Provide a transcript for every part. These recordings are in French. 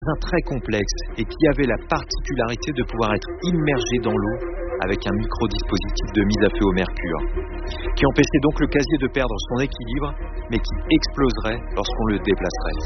vaccin très complexe et qui avait la particularité de pouvoir être immergé dans l'eau avec un micro-dispositif de mise à feu au mercure, qui empêchait donc le casier de perdre son équilibre, mais qui exploserait lorsqu'on le déplacerait.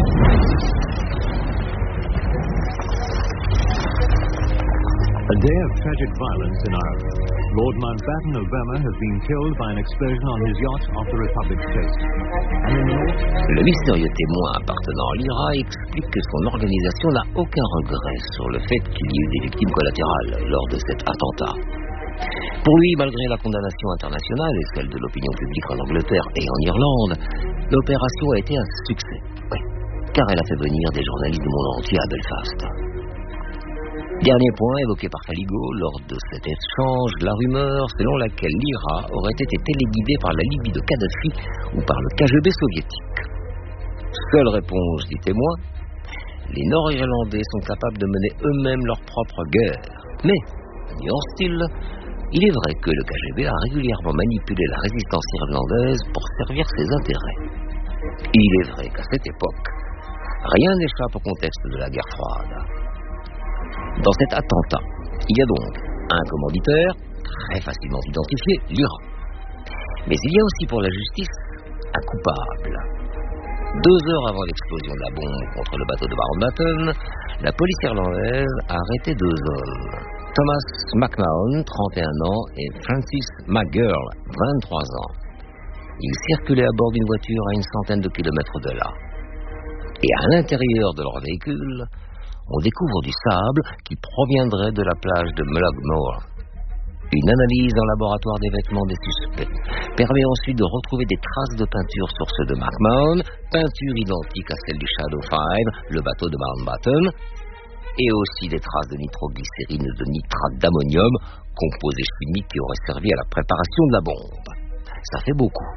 A day of tragic violence in Ireland. Lord Mountbatten of Burma has been killed by an explosion on his yacht off the Republic Coast. And in the north... Le mystérieux témoin appartenant à l'IRA explique que son organisation n'a aucun regret sur le fait qu'il y ait des victimes collatérales lors de cet attentat. Pour lui, malgré la condamnation internationale et celle de l'opinion publique en Angleterre et en Irlande, l'opération a été un succès. Oui, car elle a fait venir des journalistes du monde entier à Belfast. Dernier point évoqué par Faligo lors de cet échange, la rumeur selon laquelle l'IRA aurait été téléguidée par la Libye de Kadhafi ou par le KGB soviétique. Seule réponse du témoin, les Nord-Irlandais sont capables de mener eux-mêmes leur propre guerre. Mais, nuance-t-il, il est vrai que le KGB a régulièrement manipulé la résistance irlandaise pour servir ses intérêts. Il est vrai qu'à cette époque, rien n'échappe au contexte de la guerre froide. Dans cet attentat, il y a donc un commanditaire, très facilement identifié, l'IRA. Mais il y a aussi pour la justice un coupable. 2 heures avant l'explosion de la bombe contre le bateau de Mountbatten, la police irlandaise a arrêté 2 hommes. Thomas McMahon, 31 ans, et Francis McGurl, 23 ans. Ils circulaient à bord d'une voiture à une centaine de kilomètres de là. Et à l'intérieur de leur véhicule, on découvre du sable qui proviendrait de la plage de Mullaghmore. Une analyse en laboratoire des vêtements des suspects permet ensuite de retrouver des traces de peinture sur ceux de McMahon, peinture identique à celle du Shadow 5, le bateau de Mountbatten, et aussi des traces de nitroglycérine et de nitrate d'ammonium, composés chimiques qui auraient servi à la préparation de la bombe. Ça fait beaucoup.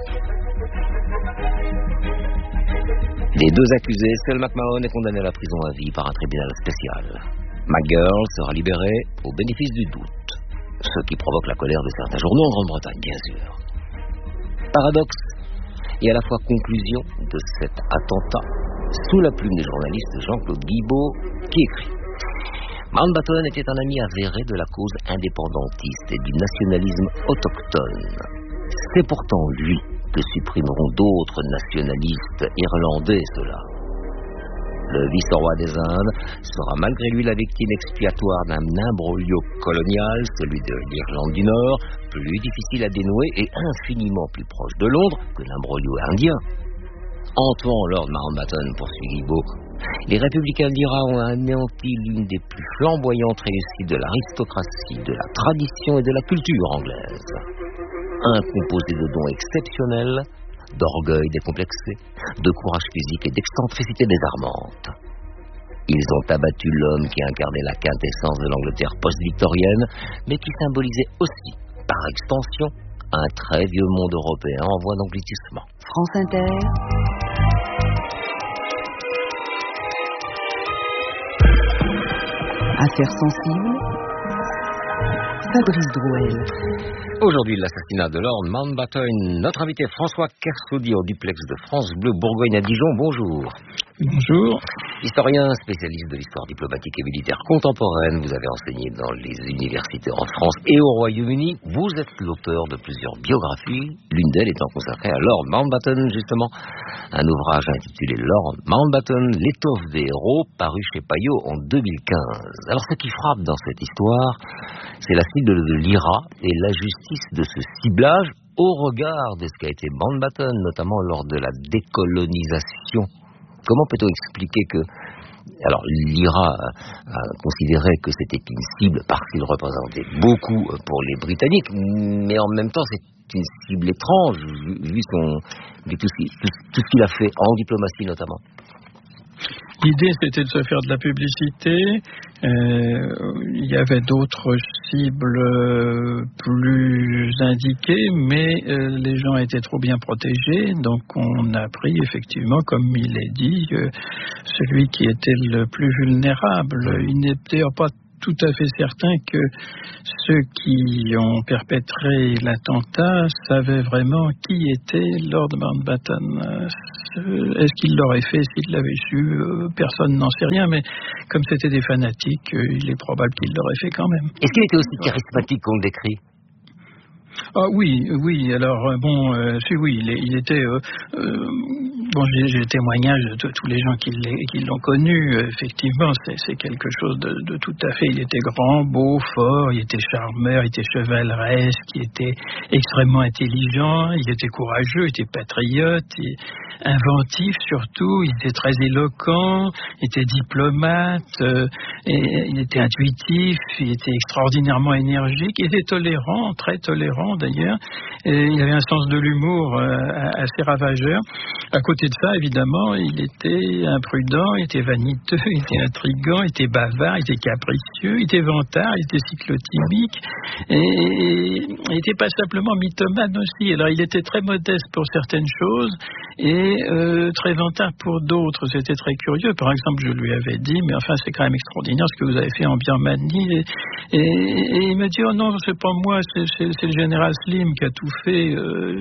Les 2 accusés, seul McMahon est condamné à la prison à vie par un tribunal spécial. McGurl sera libéré au bénéfice du doute, ce qui provoque la colère de certains journaux en Grande-Bretagne, bien sûr. Paradoxe et à la fois conclusion de cet attentat, sous la plume du journaliste Jean-Claude Guibaud, qui écrit: Mountbatten était un ami avéré de la cause indépendantiste et du nationalisme autochtone. C'est pourtant lui que supprimeront d'autres nationalistes irlandais, cela. Le vice-roi des Indes sera malgré lui la victime expiatoire d'un imbroglio colonial, celui de l'Irlande du Nord, plus difficile à dénouer et infiniment plus proche de Londres que l'imbroglio indien. En tuant Lord Mountbatten, poursuit Guibaud, les républicains d'IRA ont anéanti l'une des plus flamboyantes réussites de l'aristocratie, de la tradition et de la culture anglaise. Un composé de dons exceptionnels, d'orgueil décomplexé, de courage physique et d'excentricité désarmante. Ils ont abattu l'homme qui incarnait la quintessence de l'Angleterre post-victorienne, mais qui symbolisait aussi, par extension, un très vieux monde européen en voie d'engloutissement. France Inter. Affaires sensibles. Fabrice Drouel. Aujourd'hui, l'assassinat de Lord Mountbatten. Notre invité François Kersaudy au duplex de France Bleu Bourgogne à Dijon. Bonjour. Bonjour. Historien, spécialiste de l'histoire diplomatique et militaire contemporaine, vous avez enseigné dans les universités en France et au Royaume-Uni. Vous êtes l'auteur de plusieurs biographies, l'une d'elles étant consacrée à Lord Mountbatten, justement. Un ouvrage intitulé Lord Mountbatten, l'étoffe des héros, paru chez Payot en 2015. Alors, ce qui frappe dans cette histoire, c'est la cible de l'IRA et la justice de ce ciblage au regard de ce qu'a été Mountbatten, notamment lors de la décolonisation. Comment peut-on expliquer que... Alors, l'IRA a considéré que c'était une cible parce qu'il représentait beaucoup pour les Britanniques, mais en même temps, c'est une cible étrange, vu tout ce qu'il a fait, en diplomatie notamment. L'idée, c'était de se faire de la publicité. Il y avait d'autres cibles plus indiquées, mais les gens étaient trop bien protégés. Donc, on a pris, effectivement, comme il est dit, celui qui était le plus vulnérable. Il n'est d'ailleurs pas tout à fait certain que ceux qui ont perpétré l'attentat savaient vraiment qui était Lord Mountbatten. Est-ce qu'il l'aurait fait s'il l'avait su? Personne n'en sait rien, mais comme c'était des fanatiques, il est probable qu'il l'aurait fait quand même. Est-ce qu'il était aussi charismatique qu'on le décrit? Ah oui. Alors il était. J'ai témoignage de tous les gens qui l'ont connu. Effectivement, c'est quelque chose de tout à fait. Il était grand, beau, fort. Il était charmeur, il était chevaleresque, il était extrêmement intelligent, il était courageux, il était patriote, inventif surtout. Il était très éloquent, il était diplomate, il était intuitif, il était extraordinairement énergique, il était tolérant, très tolérant d'ailleurs. Il avait un sens de l'humour assez ravageur. À côté de ça, évidemment, il était imprudent, il était vaniteux, il était intriguant, il était bavard, il était capricieux, il était vantard, il était cyclotimique, et il n'était pas simplement mythomane aussi. Alors, il était très modeste pour certaines choses et très vantard pour d'autres. C'était très curieux. Par exemple, je lui avais dit, mais enfin, c'est quand même extraordinaire ce que vous avez fait en Birmanie. Et il me dit, oh non, c'est pas moi, c'est le général Slim qui a tout fait.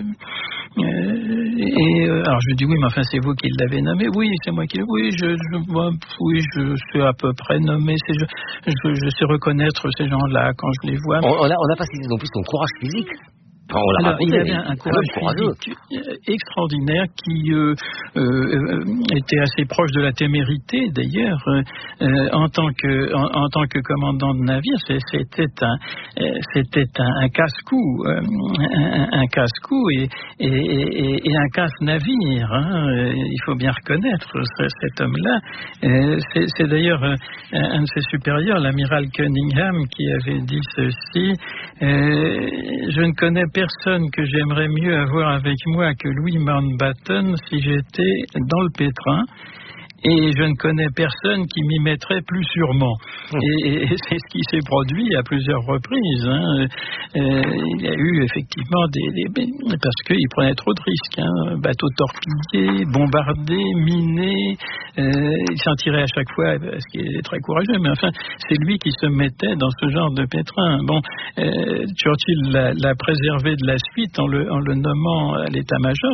Alors je lui dis oui, mais enfin c'est vous qui l'avez nommé. Oui, c'est moi qui l'ai. Oui, je suis à peu près nommé. Je sais reconnaître ces gens-là quand je les vois. On n'a pas cité non plus son courage physique. Alors, il avait un courage physique extraordinaire qui était assez proche de la témérité d'ailleurs. En tant que commandant de navire, c'était un casse-cou, un casse-cou et un casse-navire. Il faut bien reconnaître cet homme-là. C'est d'ailleurs un de ses supérieurs, l'amiral Cunningham, qui avait dit ceci. Je ne connais personne que j'aimerais mieux avoir avec moi que Louis Mountbatten si j'étais dans le pétrin. Et je ne connais personne qui m'y mettrait plus sûrement. Et c'est ce qui s'est produit à plusieurs reprises. Il y a eu effectivement parce qu'il prenait trop de risques. Bateaux torpillés, bombardés, minés. Il s'en tirait à chaque fois parce qu'il est très courageux. Mais enfin, c'est lui qui se mettait dans ce genre de pétrin. Bon, Churchill l'a préservé de la suite en le nommant à l'état-major,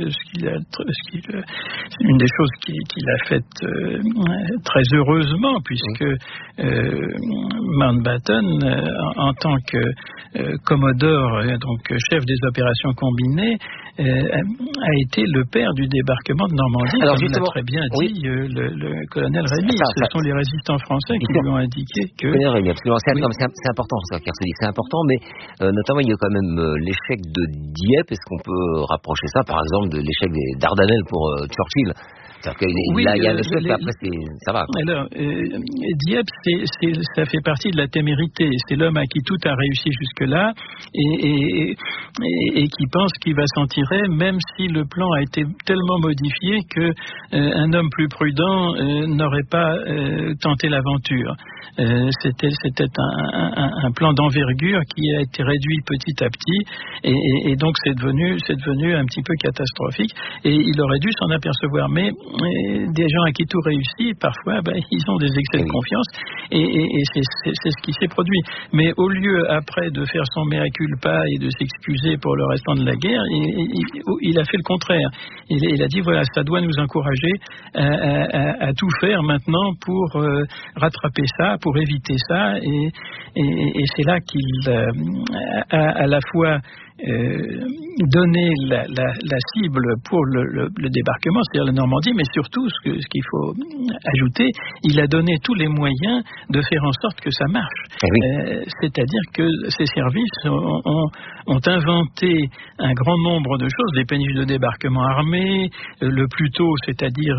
c'est une des choses qu'il a fait très heureusement, puisque Mountbatten, en tant que commodore, donc chef des opérations combinées, a été le père du débarquement de Normandie. Alors, comme l'a très bien dit le colonel Rémy. Ce sont les résistants français qui lui ont indiqué que... C'est important, c'est important, mais notamment il y a quand même l'échec de Dieppe. Est-ce qu'on peut rapprocher ça, par exemple, de l'échec des Dardanelles pour Churchill? Il y a le fait, après ça va. Alors, Dieppe, ça fait partie de la témérité. C'est l'homme à qui tout a réussi jusque-là et qui pense qu'il va s'en tirer, même si le plan a été tellement modifié que un homme plus prudent n'aurait pas tenté l'aventure. C'était un plan d'envergure qui a été réduit petit à petit et donc c'est devenu un petit peu catastrophique et il aurait dû s'en apercevoir. Mais des gens à qui tout réussit, parfois, ils ont des excès de confiance et c'est ce qui s'est produit. Mais au lieu, après, de faire son mea culpa et de s'excuser pour le restant de la guerre, il a fait le contraire. Il a dit, voilà, ça doit nous encourager à tout faire maintenant pour rattraper ça, pour éviter ça, et c'est là qu'il a à la fois donné la cible pour le débarquement, c'est-à-dire la Normandie, mais surtout, ce qu'il faut ajouter, il a donné tous les moyens de faire en sorte que ça marche. C'est-à-dire que ces services ont inventé un grand nombre de choses, des péniches de débarquement armées, le plus tôt, c'est-à-dire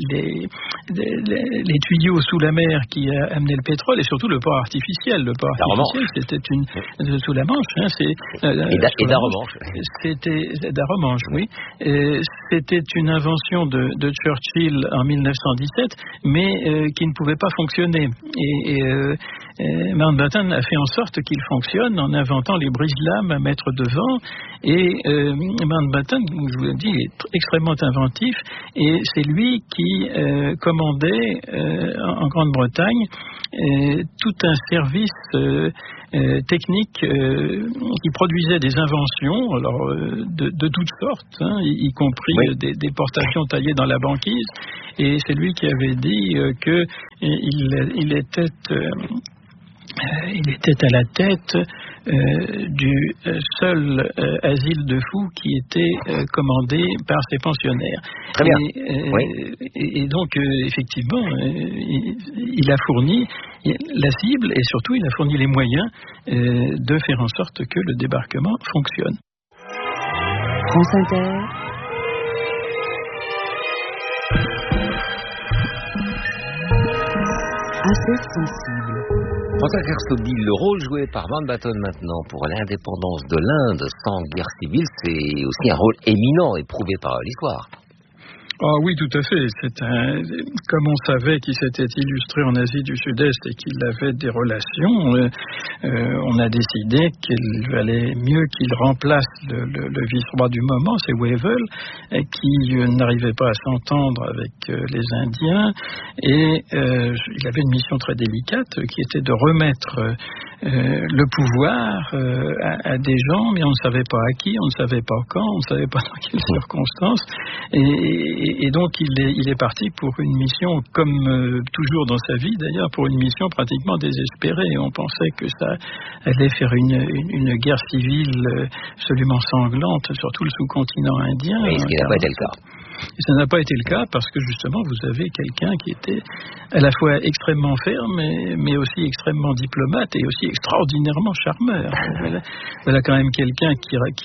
les tuyaux sous la mer qui amenaient le pétrole, et surtout le port artificiel. Le port artificiel, c'était sous la Manche. D'Arromanches. C'était d'Arromanches, oui. C'était une invention de Churchill en 1917, mais qui ne pouvait pas fonctionner. Mountbatten a fait en sorte qu'il fonctionne en inventant les brise-lames à mettre devant. Et Mountbatten, je vous l'ai dit, est extrêmement inventif. Et c'est lui qui commandait en Grande-Bretagne tout un service techniques qui produisaient des inventions, alors de toutes sortes, hein, y compris des portations taillées dans la banquise. Et c'est lui qui avait dit que il était à la tête du seul asile de fous qui était commandé par ses pensionnaires. Très bien. Et donc, effectivement, il a fourni la cible et surtout il a fourni les moyens de faire en sorte que le débarquement fonctionne. France Inter. Assez sensible. François Kerstobie, le rôle joué par Mountbatten maintenant pour l'indépendance de l'Inde sans guerre civile, c'est aussi un rôle éminent éprouvé par l'histoire. Ah oui, tout à fait. Comme on savait qu'il s'était illustré en Asie du Sud-Est et qu'il avait des relations, on a décidé qu'il valait mieux qu'il remplace le vice-roi du moment, c'est Wavell, qui n'arrivait pas à s'entendre avec les Indiens. Et il avait une mission très délicate qui était de remettre le pouvoir à des gens, mais on ne savait pas à qui, on ne savait pas quand, on ne savait pas dans quelles circonstances. Et donc il est parti pour une mission, comme toujours dans sa vie d'ailleurs, pour une mission pratiquement désespérée. On pensait que ça allait faire une guerre civile absolument sanglante sur tout le sous-continent indien. Oui, ce qui n'a pas été le cas. Et ça n'a pas été le cas parce que justement vous avez quelqu'un qui était à la fois extrêmement ferme mais aussi extrêmement diplomate et aussi extraordinairement charmeur. Voilà quand même quelqu'un qui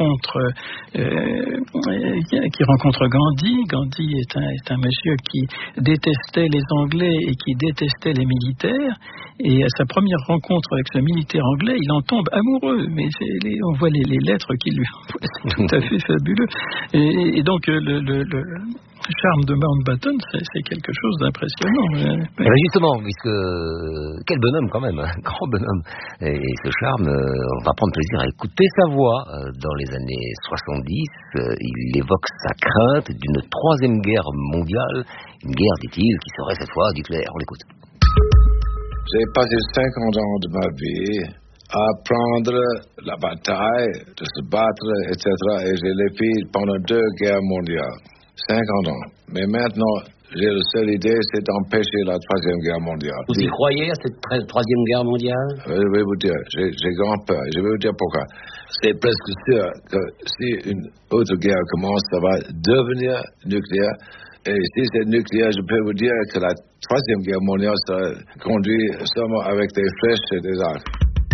rencontre Gandhi. Gandhi est un monsieur qui détestait les Anglais et qui détestait les militaires. Et à sa première rencontre avec ce militaire anglais, il en tombe amoureux. Mais on voit les lettres qu'il lui envoie, c'est tout à fait fabuleux. Et donc le charme de Mountbatten, c'est quelque chose d'impressionnant. Justement, puisque quel bonhomme quand même, un grand bonhomme. Et ce charme, on va prendre plaisir à écouter sa voix. Dans les années 70, il évoque sa crainte d'une troisième guerre mondiale, une guerre, dit-il, qui serait cette fois nucléaire. On l'écoute. J'ai passé 50 ans de ma vie à prendre la bataille, de se battre, etc. Et j'ai fait pendant 2 guerres mondiales. 50 ans. Mais maintenant, j'ai la seule idée, c'est d'empêcher la 3e guerre mondiale. Vous y croyez à cette 3e guerre mondiale? Je vais vous dire, j'ai grand peur. Je vais vous dire pourquoi. C'est presque sûr que si une autre guerre commence, ça va devenir nucléaire. Et si c'est nucléaire, je peux vous dire que la 3e guerre mondiale sera conduite seulement avec des flèches et des arcs.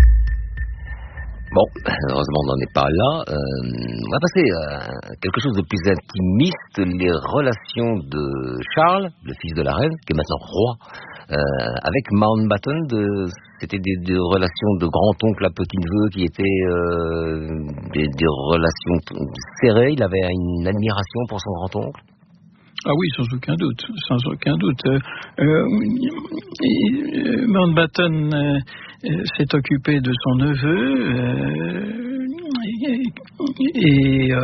Bon, heureusement on n'en est pas là. On va passer à quelque chose de plus intimiste, les relations de Charles, le fils de la reine, qui est maintenant roi, avec Mountbatten. C'était des relations de grand-oncle à petit-neveu qui étaient des relations serrées. Il avait une admiration pour son grand-oncle. Ah oui, sans aucun doute. Mountbatten s'est occupé de son neveu et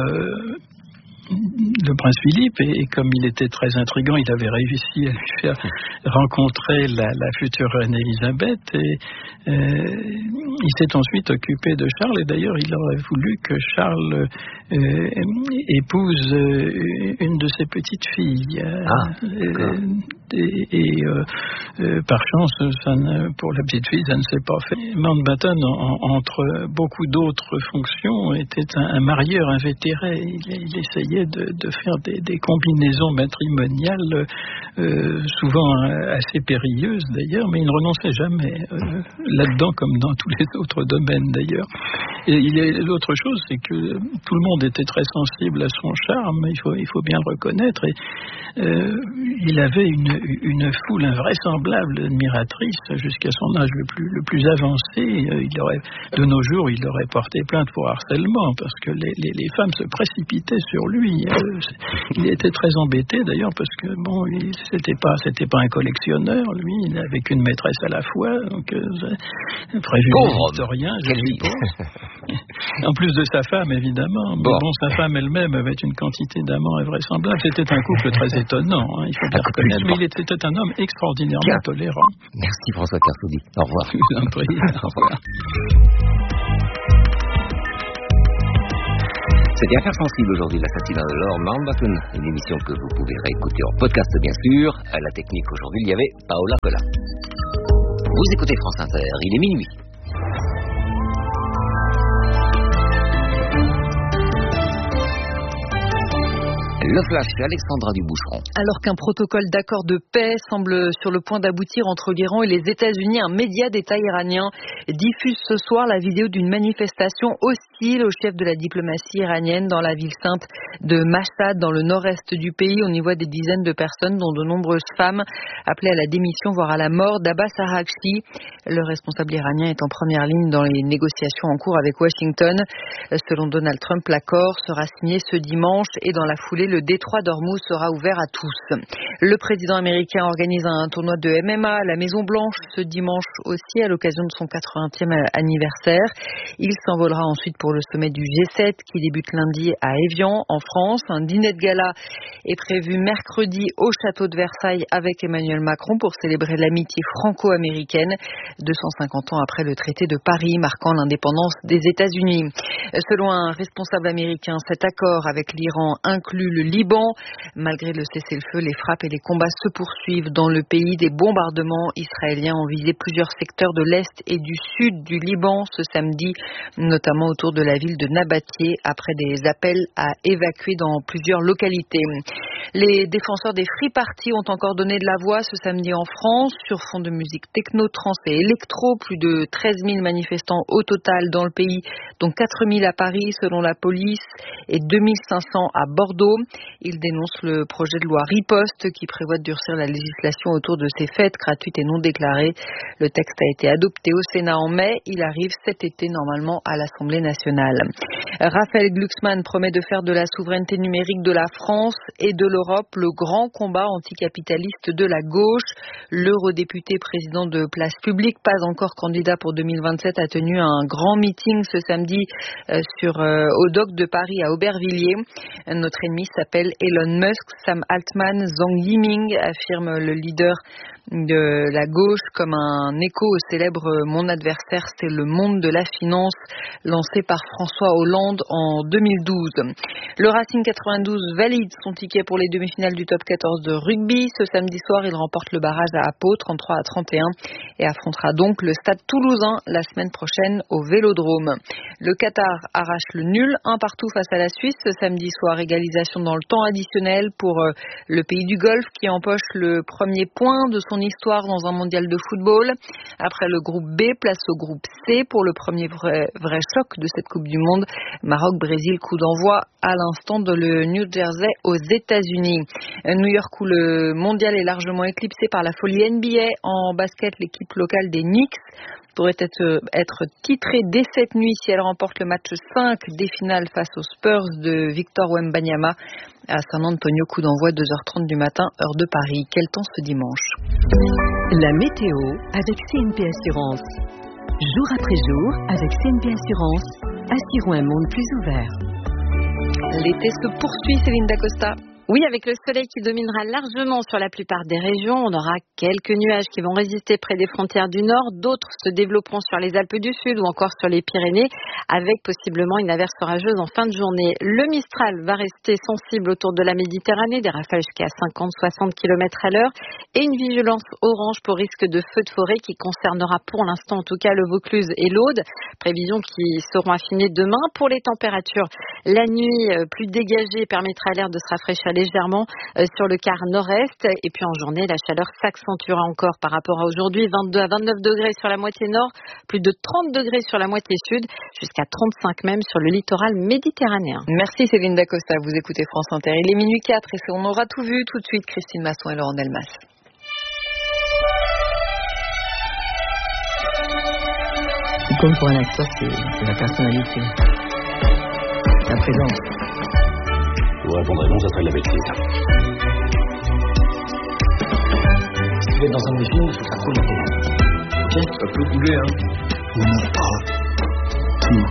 le prince Philippe, et comme il était très intriguant, il avait réussi à lui faire rencontrer la future reine Élisabeth, et il s'est ensuite occupé de Charles, et d'ailleurs il aurait voulu que Charles épouse une de ses petites filles. Par chance, pour la petite fille, ça ne s'est pas fait. Mountbatten, entre beaucoup d'autres fonctions, était un marieur invétéré. Il essayait de faire des combinaisons matrimoniales, souvent assez périlleuses d'ailleurs, mais il ne renonçait jamais là-dedans comme dans tous les autres domaines d'ailleurs. Et l'autre chose, c'est que tout le monde était très sensible à son charme, il faut bien le reconnaître, et il avait une foule invraisemblable d'admiratrices jusqu'à son âge le plus avancé. De nos jours, il aurait porté plainte pour harcèlement parce que les femmes se précipitaient sur lui. Il était très embêté d'ailleurs parce que c'était pas un collectionneur, lui, il n'avait qu'une maîtresse à la fois, donc préjugé victorien, je suppose. En plus de sa femme, évidemment. Mais bon, sa femme elle-même avait une quantité d'amants invraisemblables. C'était un couple très étonnant, il faut bien reconnaître. Mais c'était un homme extraordinairement tolérant. Merci François Kersaudy. Au revoir. Je vous en prie. Au revoir. C'était Affaires sensibles aujourd'hui, l'assassinat de Lord Mountbatten, une émission que vous pouvez réécouter en podcast bien sûr. À la technique aujourd'hui, il y avait Paola Cola. Vous écoutez France Inter, il est minuit. Le flash, Alexandra Duboucheron. Alors qu'un protocole d'accord de paix semble sur le point d'aboutir entre l'Iran et les États-Unis, un média d'État iranien diffuse ce soir la vidéo d'une manifestation hostile au chef de la diplomatie iranienne dans la ville sainte de Mashhad, dans le nord-est du pays. On y voit des dizaines de personnes, dont de nombreuses femmes, appelées à la démission, voire à la mort d'Abbas Araghchi. Le responsable iranien est en première ligne dans les négociations en cours avec Washington. Selon Donald Trump, l'accord sera signé ce dimanche et dans la foulée, le détroit d'Ormuz sera ouvert à tous. Le président américain organise un tournoi de MMA à la Maison-Blanche ce dimanche aussi à l'occasion de son 80e anniversaire. Il s'envolera ensuite pour le sommet du G7 qui débute lundi à Évian en France. Un dîner de gala est prévu mercredi au château de Versailles avec Emmanuel Macron pour célébrer l'amitié franco-américaine 250 ans après le traité de Paris marquant l'indépendance des États-Unis. Selon un responsable américain, cet accord avec l'Iran inclut le Liban. Malgré le cessez-le-feu, les frappes et les combats se poursuivent dans le pays. Des bombardements israéliens ont visé plusieurs secteurs de l'est et du sud du Liban ce samedi, notamment autour de la ville de Nabatieh, après des appels à évacuer dans plusieurs localités. Les défenseurs des Free Party ont encore donné de la voix ce samedi en France sur fond de musique techno, trance et électro. Plus de 13 000 manifestants au total dans le pays, dont 4 000 à Paris selon la police et 2 500 à Bordeaux. Ils dénoncent le projet de loi Riposte qui prévoit de durcir la législation autour de ces fêtes gratuites et non déclarées. Le texte a été adopté au Sénat en mai. Il arrive cet été normalement à l'Assemblée nationale. Raphaël Glucksmann promet de faire de la souveraineté numérique de la France et de l'Europe le grand combat anticapitaliste de la gauche. L'eurodéputé président de Place Publique, pas encore candidat pour 2027, a tenu un grand meeting ce samedi au dock de Paris à Aubervilliers. Notre ennemi s'appelle Elon Musk. Sam Altman, Zhang Yiming, affirme le leader de la gauche comme un écho au célèbre Mon adversaire, c'est le monde de la finance, lancé par François Hollande en 2012. Le Racing 92 valide son ticket pour les demi-finales du top 14 de rugby. Ce samedi soir, il remporte le barrage à Pau, 33-31, et affrontera donc le Stade Toulousain la semaine prochaine au Vélodrome. Le Qatar arrache le nul, 1-1 face à la Suisse. Ce samedi soir, égalisation dans le temps additionnel pour le pays du Golfe qui empoche le premier point de son histoire dans un mondial de football. Après le groupe B, place au groupe C pour le premier vrai choc de cette Coupe du Monde. Maroc-Brésil, coup d'envoi à l'instant de le New Jersey aux États-Unis. New York où le mondial est largement éclipsé par la folie NBA. En basket, l'équipe locale des Knicks pourrait être titrée dès cette nuit si elle remporte le match 5 des finales face aux Spurs de Victor Wembanyama à San Antonio, coup d'envoi 2h30 du matin, heure de Paris. Quel temps ce dimanche? La météo avec CNP Assurance. Jour après jour, avec CNP Assurance, assurons un monde plus ouvert. L'été se poursuit, Céline Dacosta. Oui, avec le soleil qui dominera largement sur la plupart des régions, on aura quelques nuages qui vont résister près des frontières du nord, d'autres se développeront sur les Alpes du Sud ou encore sur les Pyrénées, avec possiblement une averse orageuse en fin de journée. Le Mistral va rester sensible autour de la Méditerranée, des rafales jusqu'à 50-60 km à l'heure, et une vigilance orange pour risque de feux de forêt qui concernera pour l'instant en tout cas le Vaucluse et l'Aude, prévisions qui seront affinées demain. Pour les températures, la nuit plus dégagée permettra à l'air de se rafraîchir légèrement sur le quart nord-est, et puis en journée la chaleur s'accentuera encore par rapport à aujourd'hui, 22 à 29 degrés sur la moitié nord, plus de 30 degrés sur la moitié sud, jusqu'à 35 même sur le littoral méditerranéen. Merci Céline Dacosta, vous écoutez France Inter, il est minuit 4 et on aura tout vu tout de suite. Christine Masson et Laurent Delmas. Comme pour un acteur, c'est la personnalité, la présence. Pour répondre non, ça serait de la bêtise. Si tu veux être dans un de mes films, il faut que ça coule maintenant. Ok? Ça peut couler, hein. On n'a pas tout.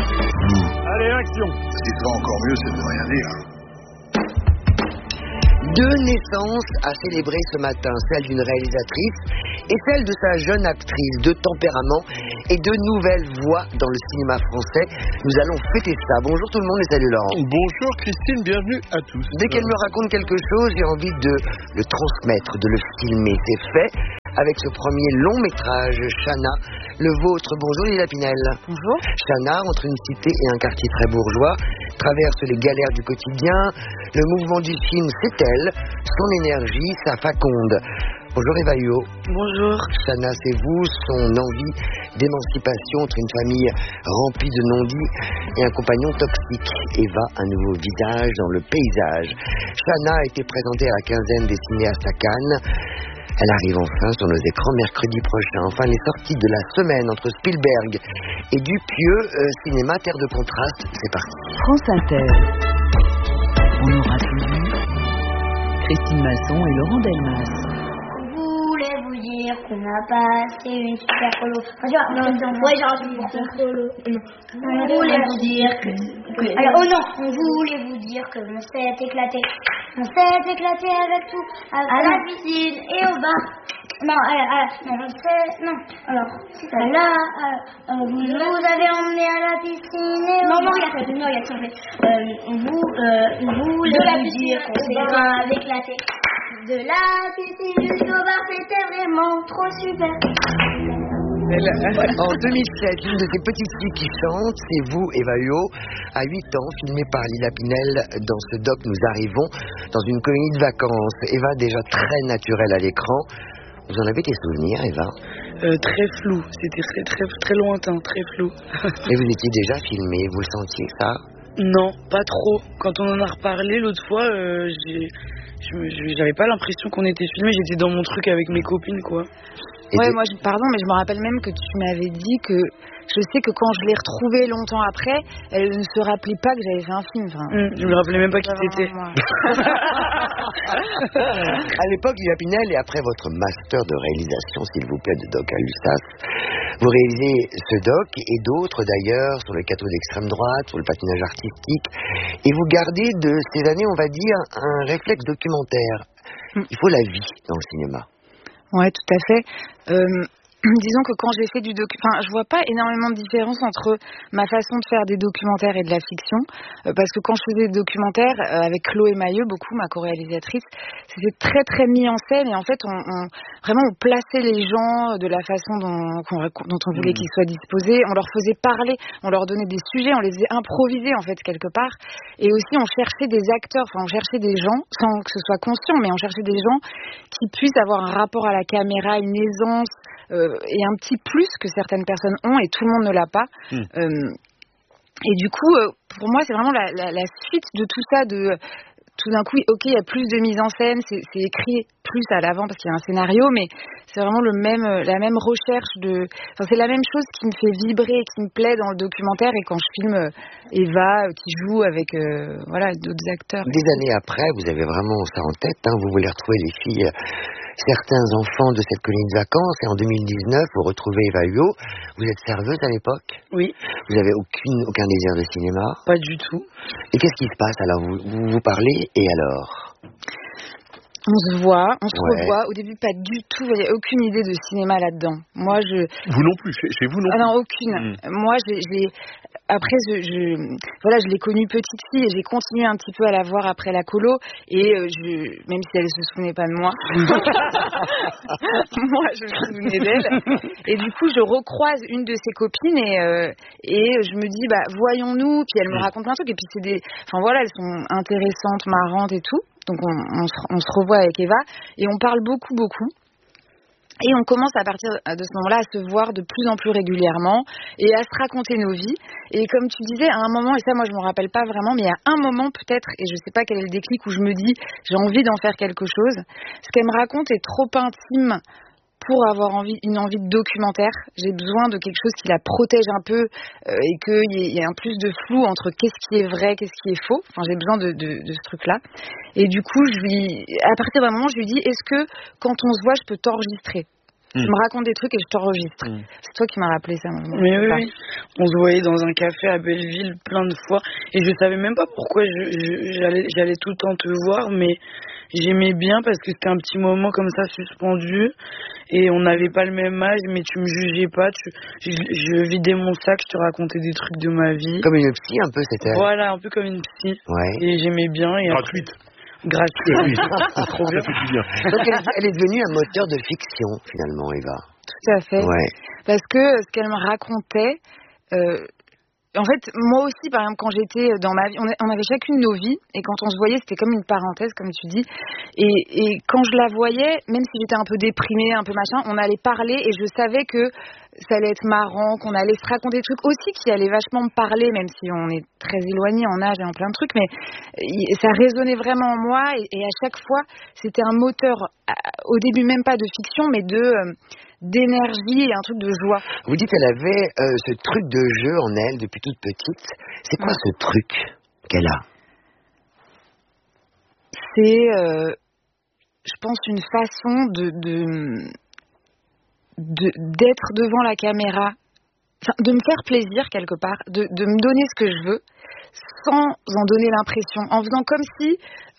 Allez, action! Ce qui serait encore mieux, c'est de ne rien dire. Deux naissances à célébrer ce matin, celle d'une réalisatrice et celle de sa jeune actrice, de tempérament et de nouvelles voix dans le cinéma français. Nous allons fêter ça. Bonjour tout le monde et salut Laurent. Bonjour Christine, bienvenue à tous. Dès qu'elle me raconte quelque chose, j'ai envie de le transmettre, de le filmer. C'est fait avec ce premier long métrage, Chana, le vôtre. Bonjour Lila Pinel. Bonjour. Chana, entre une cité et un quartier très bourgeois, traverse les galères du quotidien. Le mouvement du film, c'est elle, son énergie, sa faconde. Bonjour Eva Huot. Bonjour. Chana, c'est vous, son envie d'émancipation entre une famille remplie de non-dits et un compagnon toxique. Eva, un nouveau visage dans le paysage. Chana a été présentée à la quinzaine des cinéastes à Cannes. Elle arrive enfin sur nos écrans mercredi prochain. Enfin, les sorties de la semaine entre Spielberg et Dupieux, cinéma terre de contraste, c'est parti. France Inter. On aura tout vu. Christine Masson et Laurent Delmas. Voulez-vous dire qu'on a passé une super colo? Ouais, j'ai raté une super colo. On voulait vous dire que... Alors, oh non, on voulait vous dire que on s'est éclaté. On s'est éclaté avec tout, à la piscine et au bar. Non, non. Alors, là, vous nous avez emmenés à la piscine et au bar. Non, regarde, s'il vous voulez vous dire qu'on s'est grave éclaté. De la piscine jusqu'au bar, c'était vraiment trop super. En 2007, l'une de ces petites filles qui chante, c'est vous, Eva Huot, à 8 ans, filmée par Lila Pinel. Dans ce doc, nous arrivons dans une colonie de vacances. Eva, déjà très naturelle à l'écran. Vous en avez des souvenirs, Eva? Très flou, c'était très lointain, très flou. Et vous étiez déjà filmée, vous le sentiez, ça? Non, pas trop. Quand on en a reparlé l'autre fois, j'avais pas l'impression qu'on était filmé, j'étais dans mon truc avec mes copines, quoi. Ouais, moi, pardon, mais je me rappelle même que tu m'avais dit que je sais que quand je l'ai retrouvée longtemps après, elle ne se rappelait pas que j'avais fait un film. Je me rappelais même pas qui c'était. À l'époque, Lila Pinel, et après votre master de réalisation, s'il vous plaît, de doc à l'USAS, vous réalisez ce doc et d'autres d'ailleurs sur le cateau d'extrême droite, sur le patinage artistique, et vous gardez de ces années, on va dire, un réflexe documentaire. Il faut la vie dans le cinéma. Ouais, tout à fait. Disons que quand j'ai fait du je vois pas énormément de différence entre ma façon de faire des documentaires et de la fiction, parce que quand je faisais des documentaires avec Chloé Mailleux, beaucoup, ma co-réalisatrice, c'était très très mis en scène et en fait on plaçait les gens de la façon dont on voulait qu'ils soient disposés, on leur faisait parler, on leur donnait des sujets, on les faisait improviser en fait quelque part, et aussi on cherchait des acteurs, on cherchait des gens sans que ce soit conscient, mais on cherchait des gens qui puissent avoir un rapport à la caméra, une aisance et un petit plus que certaines personnes ont et tout le monde ne l'a pas. Et du coup, pour moi, c'est vraiment la suite de tout ça, de tout d'un coup, ok, il y a plus de mise en scène, c'est écrit plus à l'avant parce qu'il y a un scénario, mais c'est vraiment la même recherche c'est la même chose qui me fait vibrer et qui me plaît dans le documentaire, et quand je filme Eva qui joue avec d'autres acteurs. Des années après, vous avez vraiment ça en tête, vous voulez retrouver les filles, certains enfants de cette colonie de vacances, et en 2019, vous retrouvez Eva Huot. Vous êtes serveuse à l'époque? Oui. Vous n'avez aucun désir de cinéma? Pas du tout. Et qu'est-ce qui se passe alors? Vous parlez, et alors? On se voit, on se revoit. Au début, pas du tout. Il n'y a aucune idée de cinéma là-dedans. Vous non plus, chez vous non plus? Non, aucune. Moi, après, je l'ai connue petite fille et j'ai continué un petit peu à la voir après la colo, et même si elle se souvenait pas de moi, moi je me souvenais d'elle, et du coup je recroise une de ses copines et je me dis voyons-nous, puis elle me raconte un truc, et puis elles sont intéressantes, marrantes et tout, donc on se revoit avec Eva et on parle beaucoup. Et on commence à partir de ce moment-là à se voir de plus en plus régulièrement et à se raconter nos vies. Et comme tu disais, à un moment, et ça moi je me rappelle pas vraiment, mais il y a un moment peut-être, et je sais pas quel est le déclic, où je me dis j'ai envie d'en faire quelque chose. Ce qu'elle me raconte est trop intime pour avoir une envie de documentaire. J'ai besoin de quelque chose qui la protège un peu et qu'il y ait un plus de flou entre qu'est-ce qui est vrai, qu'est-ce qui est faux. J'ai besoin de ce truc-là. Et du coup, à partir d'un moment, je lui dis, est-ce que quand on se voit, je peux t'enregistrer? Tu me racontes des trucs et je t'enregistre. C'est toi qui m'as rappelé ça. Oui. On se voyait dans un café à Belleville plein de fois et je savais même pas pourquoi j'allais tout le temps te voir, mais j'aimais bien parce que c'était un petit moment comme ça suspendu et on n'avait pas le même âge, mais tu me jugeais pas, je vidais mon sac, je te racontais des trucs de ma vie. Comme une psy un peu, c'était. Voilà, un peu comme une psy. Ouais. Et j'aimais bien. Et gratuite. Gratuite. C'est trop bien. Donc elle est devenue un moteur de fiction finalement, Eva. Tout à fait. Ouais. Parce que ce qu'elle me racontait. En fait, moi aussi, par exemple, quand j'étais dans ma vie, on avait chacune nos vies, et quand on se voyait, c'était comme une parenthèse, comme tu dis. Et quand je la voyais, même si j'étais un peu déprimée, un peu machin, on allait parler, et je savais que ça allait être marrant, qu'on allait se raconter des trucs aussi qui allaient vachement me parler, même si on est très éloignés en âge et en plein de trucs, mais ça résonnait vraiment en moi, et à chaque fois, c'était un moteur, au début même pas de fiction, mais d'énergie et un truc de joie. Vous dites qu'elle avait ce truc de jeu en elle depuis toute petite. C'est quoi ce truc qu'elle a? C'est, je pense, une façon d'être devant la caméra, enfin, de me faire plaisir quelque part, de me donner ce que je veux, sans en donner l'impression, en faisant comme si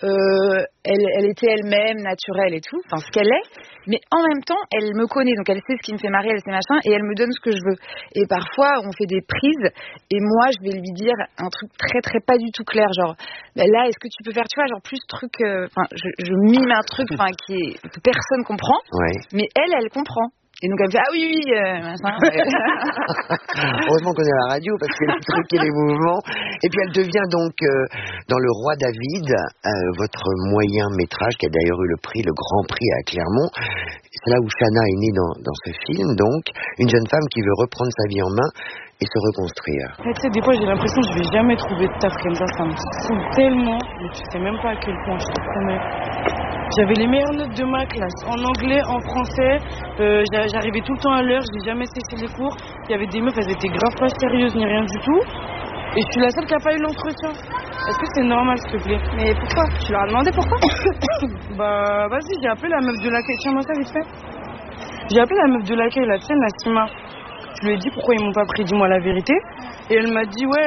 elle était elle-même, naturelle et tout, enfin ce qu'elle est, mais en même temps, elle me connaît, donc elle sait ce qui me fait marrer, elle sait machin, et elle me donne ce que je veux. Et parfois, on fait des prises, et moi, je vais lui dire un truc très, très pas du tout clair, genre, ben là, est-ce que tu peux faire, tu vois, genre plus truc, enfin, je mime un truc, enfin, que personne comprend, ouais. Mais elle comprend. Et donc elle me fait, ah oui, machin. Heureusement qu'on est à la radio parce qu'elle truquait les mouvements. Et puis elle devient donc dans Le Roi David, votre moyen métrage qui a d'ailleurs eu le Grand Prix à Clermont. C'est là où Shana est née dans ce film, donc une jeune femme qui veut reprendre sa vie en main et se reconstruire. Tu sais, des fois j'ai l'impression que je vais jamais trouver de taf comme ça me saoule tellement, mais tu sais même pas à quel point, je te promets. J'avais les meilleures notes de ma classe, en anglais, en français, j'arrivais tout le temps à l'heure, je n'ai jamais cessé les cours. Il y avait des meufs, elles étaient grave pas sérieuses ni rien du tout. Et je suis la seule qui n'a pas eu l'entretien. Est-ce que c'est normal, s'il te plaît? Mais pourquoi? Tu leur as demandé pourquoi? Bah vas-y, j'ai appelé la meuf de l'accueil, tiens-moi ça vite fait. J'ai appelé la meuf de l'accueil, la tienne, la Sima. Je lui ai dit pourquoi ils m'ont pas pris, dis-moi la vérité. Et elle m'a dit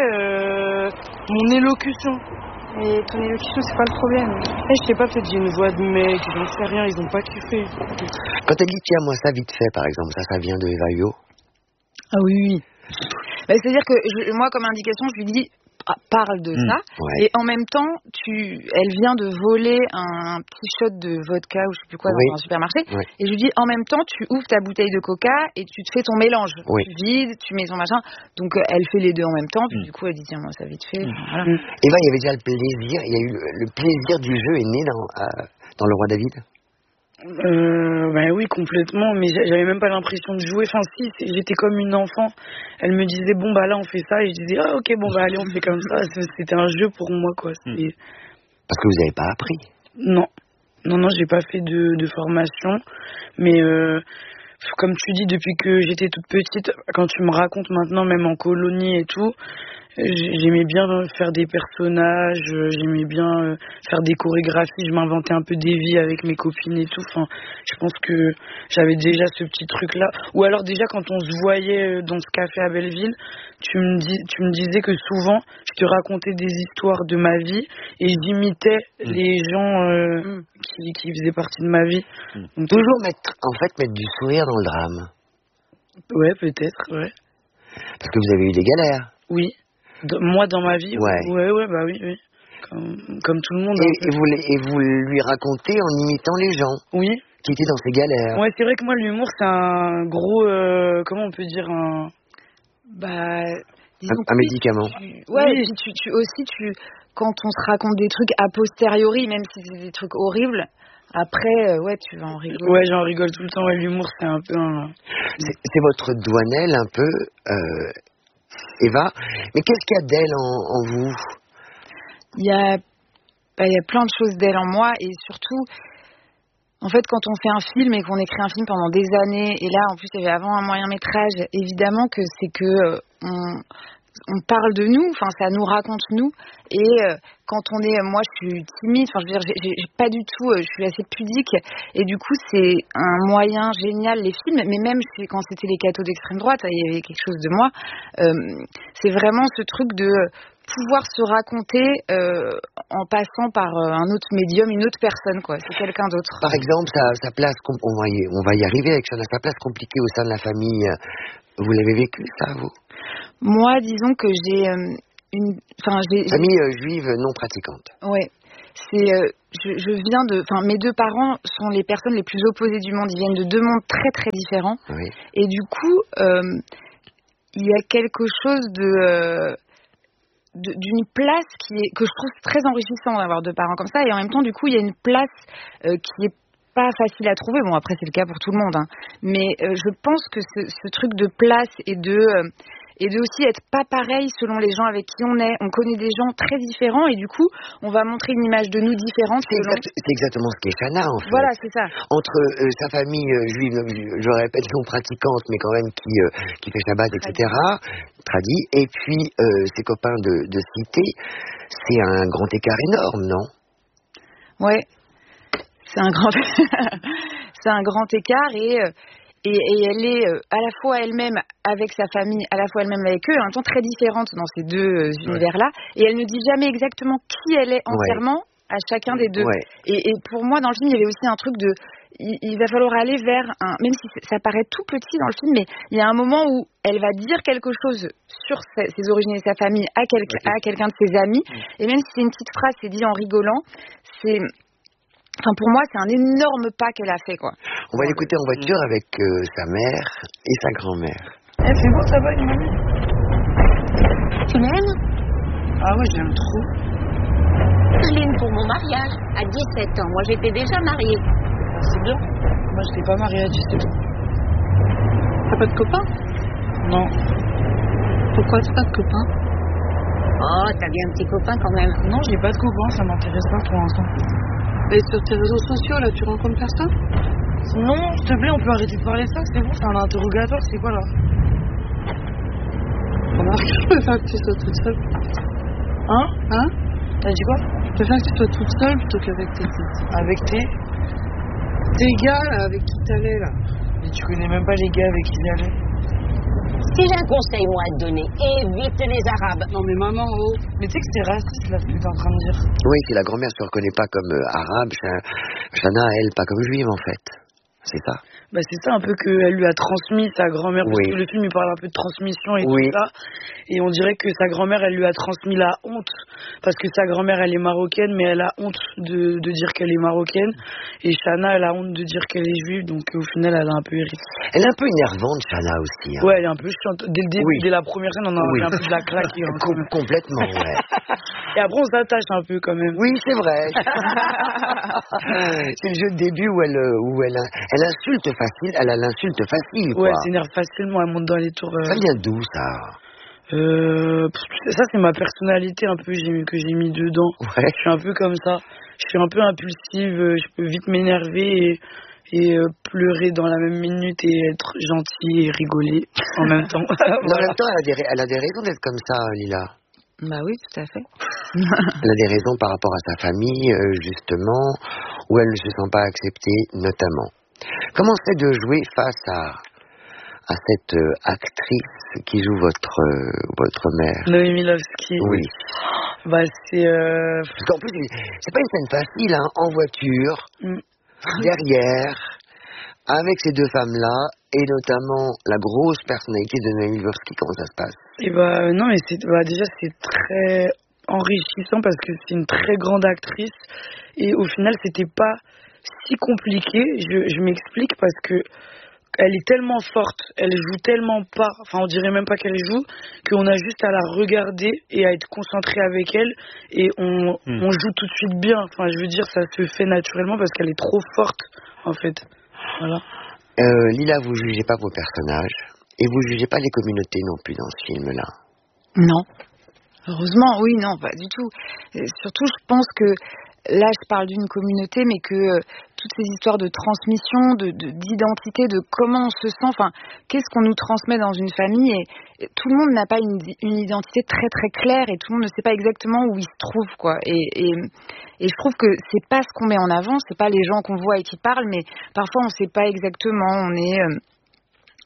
mon élocution. Mais ton élocution, c'est pas le problème. Je sais pas, peut-être j'ai une voix de mec, j'en sais rien, ils ont pas kiffé. Quand elle dit tiens moi ça vite fait par exemple, ça vient de Eva Yo. Ah oui. Bah, c'est-à-dire que moi comme indication je lui dis parle de ça, ouais. Et en même temps elle vient de voler un petit shot de vodka ou je sais plus quoi dans un supermarché, et je lui dis en même temps tu ouvres ta bouteille de coca et tu te fais ton mélange, tu vides, tu mets ton machin, donc elle fait les deux en même temps, puis du coup elle dit tiens moi ça vite fait, voilà. Eva, il y avait déjà le plaisir, il y a eu le plaisir du jeu est né dans Le Roi David. Ben oui, complètement, mais j'avais même pas l'impression de jouer. Enfin si, j'étais comme une enfant. Elle me disait bon bah là on fait ça et je disais ok bon bah allez on fait comme ça. C'était un jeu pour moi quoi. Parce que vous n'avez pas appris. Non, j'ai pas fait de formation, mais comme tu dis depuis que j'étais toute petite, quand tu me racontes maintenant même en colonie et tout. J'aimais bien faire des personnages, j'aimais bien faire des chorégraphies, je m'inventais un peu des vies avec mes copines et tout. Enfin, je pense que j'avais déjà ce petit truc-là. Ou alors déjà quand on se voyait dans ce café à Belleville, tu me disais que souvent je te racontais des histoires de ma vie et j'imitais les gens qui faisaient partie de ma vie. Donc, toujours mettre du sourire dans le drame. Ouais, peut-être, ouais. Parce que vous avez eu des galères. Oui. Moi dans ma vie, ouais, bah oui. Comme tout le monde. Et vous lui racontez en imitant les gens. Oui. Qui étaient dans ces galères. Ouais, c'est vrai que moi l'humour c'est un gros, comment on peut dire un médicament. Quand on se raconte des trucs a posteriori, même si c'est des trucs horribles. Après, tu vas en rigoler. Ouais, j'en rigole tout le temps. L'humour, c'est un peu C'est votre douanelle, un peu, Eva. Mais qu'est-ce qu'il y a d'elle en vous? Il y a plein de choses d'elle en moi. Et surtout, en fait, quand on fait un film et qu'on écrit un film pendant des années, et là, en plus, il y avait avant un moyen métrage, évidemment que c'est que on parle de nous, enfin ça nous raconte nous, et quand on est, moi je suis timide, enfin je veux dire j'ai pas du tout, je suis assez pudique, et du coup c'est un moyen génial les films, mais même quand c'était les cathos d'extrême droite, il y avait quelque chose de moi, c'est vraiment ce truc de pouvoir se raconter en passant par un autre médium, une autre personne, quoi. C'est quelqu'un d'autre. Par exemple, sa place, on va y arriver avec Chana, sa place compliquée au sein de la famille. Vous l'avez vécu, ça, vous? Moi, disons que j'ai famille juive non pratiquante. Ouais. Je viens de... Enfin, mes deux parents sont les personnes les plus opposées du monde. Ils viennent de deux mondes très, très différents. Oui. Et du coup, il y a quelque chose d'une place que je trouve très enrichissant d'avoir deux parents comme ça. Et en même temps, du coup, il y a une place qui est pas facile à trouver. Bon, après, c'est le cas pour tout le monde. Hein. Mais je pense que ce truc de place et de aussi être pas pareil selon les gens avec qui on est. On connaît des gens très différents et du coup, on va montrer une image de nous différente. C'est exactement ce qu'est Chana, en fait. Voilà, c'est ça. Entre sa famille juive, je répète, non pratiquante, mais quand même qui fait Shabbat, etc., tradit, et puis ses copains de cité, c'est un grand écart énorme, non? Ouais, c'est un grand écart et elle est à la fois elle-même avec sa famille, à la fois elle-même avec eux, en même temps très différente dans ces deux univers-là. Et elle ne dit jamais exactement qui elle est entièrement à chacun des deux. Ouais. Et pour moi, dans le film, il y avait aussi un truc de... Il va falloir aller vers même si ça paraît tout petit dans le film, mais il y a un moment où elle va dire quelque chose sur ses origines et sa famille à quelqu'un de ses amis. Et même si c'est une petite phrase, c'est dit en rigolant, c'est... Enfin, pour moi, c'est un énorme pas qu'elle a fait, quoi. On va l'écouter en voiture avec sa mère et sa grand-mère. C'est bon, ça va, une mamie? Tu m'aimes? Ah ouais, j'aime trop. Je l'aime pour mon mariage, à 17 ans. Moi, j'étais déjà mariée. C'est bien. Moi, je n'étais pas mariée à 17 ans. T'as pas de copain? Non. Pourquoi t'as pas de copain? Oh, t'as bien un petit copain quand même. Non, j'ai pas de copain, ça m'intéresse pas pour l'instant. Et sur tes réseaux sociaux, là, tu rencontres personne? Non, s'il te plaît, on peut arrêter de parler de ça, c'est bon, c'est un interrogatoire, c'est quoi là? Remarque, je préfère que tu sois toute seule. Hein? T'as dit quoi? Je préfère que tu sois toute seule plutôt qu'avec tes potes. Avec tes gars, là, avec qui t'allais, là. Mais tu connais même pas les gars avec qui j'allais. Si j'ai un conseil, moi, à te donner, évite les Arabes. Non, mais maman, oh. Mais tu sais que c'est raciste, là, ce que t'es en train de dire. Oui, si la grand-mère se reconnaît pas comme arabe, Chana, elle, pas comme juive, en fait. C'est ça. Bah, c'est ça un peu qu'elle lui a transmis sa grand-mère, parce que le film il parle un peu de transmission et tout ça, et on dirait que sa grand-mère elle lui a transmis la honte, parce que sa grand-mère elle est marocaine, mais elle a honte de dire qu'elle est marocaine, et Chana elle a honte de dire qu'elle est juive, donc au final elle a un peu hérité. Elle est un peu énervante, Chana aussi. Hein. Ouais, elle est un peu chiante. Dès le début, dès la première scène, on a un peu de la claque. Complètement, ouais. Et après on s'attache un peu quand même. Oui, c'est vrai. C'est le jeu de début où elle insulte facile, elle a l'insulte facile, quoi. Ouais, elle s'énerve facilement, elle monte dans les tours. Ça vient d'où, ça? Ça, c'est ma personnalité un peu que j'ai mis dedans. Ouais. Je suis un peu comme ça. Je suis un peu impulsive, je peux vite m'énerver et pleurer dans la même minute et être gentille et rigoler en même temps. En même temps, elle a des raisons d'être comme ça, Lila. Bah oui, tout à fait. Elle a des raisons par rapport à sa famille, justement, où elle ne se sent pas acceptée, notamment. Comment c'est de jouer face à cette actrice qui joue votre mère? Noémie Milovski. Oui. Bah c'est... Parce qu'en plus, c'est pas une scène facile, hein, en voiture, derrière, avec ces deux femmes-là, et notamment la grosse personnalité de Noémie Milovski. Comment ça se passe? Et non, mais déjà c'est très enrichissant parce que c'est une très grande actrice et au final c'était pas si compliqué. Je m'explique parce que elle est tellement forte, elle joue tellement pas, enfin on dirait même pas qu'elle joue, qu'on a juste à la regarder et à être concentré avec elle et on joue tout de suite bien. Enfin je veux dire ça se fait naturellement parce qu'elle est trop forte en fait. Voilà. Lila, vous jugez pas vos personnages et vous jugez pas les communautés non plus dans ce film-là. Non. Heureusement, oui, non, pas du tout. Et surtout, je pense que là, je parle d'une communauté, mais que toutes ces histoires de transmission, d'identité, de comment on se sent, enfin, qu'est-ce qu'on nous transmet dans une famille, et tout le monde n'a pas une identité très très claire, et tout le monde ne sait pas exactement où il se trouve, quoi. Et je trouve que c'est pas ce qu'on met en avant, c'est pas les gens qu'on voit et qui parlent, mais parfois on sait pas exactement,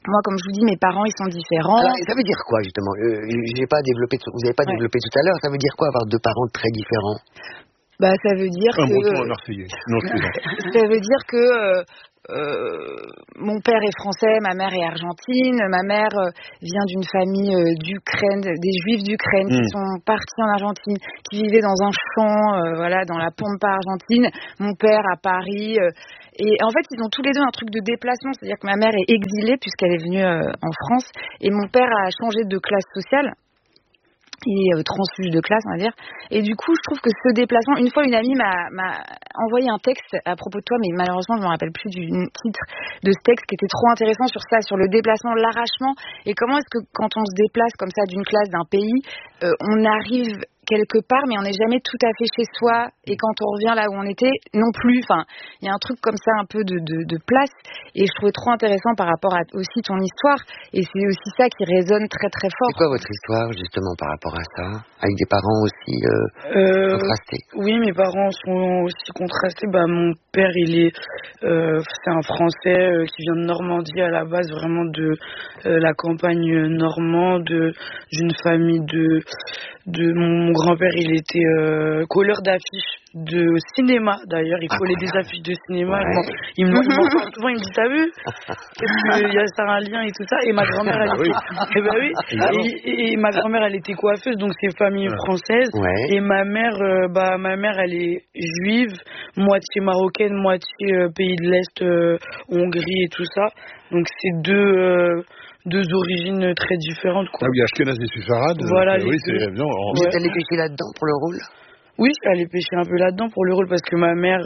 Moi, comme je vous dis, mes parents, ils sont différents. Alors, ça veut dire quoi, justement? J'ai pas développé, vous n'avez pas développé tout à l'heure. Ça veut dire quoi, avoir deux parents très différents? Bah, ça veut dire un que... bon ton à Marseillais. Non, ça veut dire que mon père est français, ma mère est argentine. Ma mère vient d'une famille d'Ukraine, des Juifs d'Ukraine qui sont partis en Argentine, qui vivaient dans un champ, voilà, dans la Pampa argentine. Mon père à Paris. Et en fait, ils ont tous les deux un truc de déplacement, c'est-à-dire que ma mère est exilée puisqu'elle est venue en France, et mon père a changé de classe sociale. Il est transfuge de classe, on va dire. Et du coup, je trouve que ce déplacement... Une fois, une amie m'a envoyé un texte à propos de toi, mais malheureusement, je ne me rappelle plus du titre de ce texte, qui était trop intéressant sur ça, sur le déplacement, l'arrachement. Et comment est-ce que, quand on se déplace comme ça d'une classe, d'un pays, on arrive quelque part, mais on n'est jamais tout à fait chez soi. Et quand on revient là où on était, non plus. Enfin, il y a un truc comme ça, un peu de place. Et je trouvais trop intéressant par rapport à aussi ton histoire. Et c'est aussi ça qui résonne très très fort. C'est quoi votre histoire, justement, par rapport à ça? Avec des parents aussi contrastés? Oui, mes parents sont aussi contrastés. Bah, mon père, c'est un Français qui vient de Normandie à la base, vraiment de la campagne normande, d'une famille de mon grand-père. Il était colleur d'affiches de cinéma, d'ailleurs. Il collait des affiches de cinéma. Ouais. Il m'en parle souvent, il me dit, t'as vu? Il y a ça un lien et tout ça. Et ma grand-mère, et ma grand-mère, elle était coiffeuse, donc c'est famille française. Ouais. Et ma mère, elle est juive, moitié marocaine, moitié pays de l'Est, Hongrie et tout ça. Donc c'est deux origines très différentes, quoi. Ah oui, Ashkenaz et Séfarade. Voilà, oui, c'est bien. Vous êtes allé pêcher là-dedans pour le rôle? Oui, je suis allée pêcher un peu là-dedans pour le rôle, parce que ma mère,